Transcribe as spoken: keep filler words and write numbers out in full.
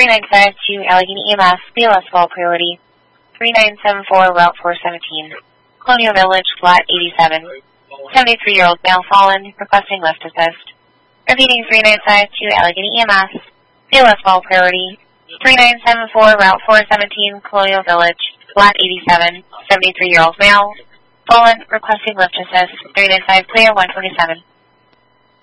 three nine five two Allegheny E M S, B L S Fall Priority. three nine seven four, Route four seventeen. Colonial Village, Flat eighty-seven. seventy-three-year-old male fallen, requesting lift assist. Repeating three nine five two Allegheny E M S, B L S Fall Priority. three nine seven four, Route four seventeen, Colonial Village, Flat eighty-seven. seventy-three-year-old male fallen, requesting lift assist. three nine five clear, one twenty-seven.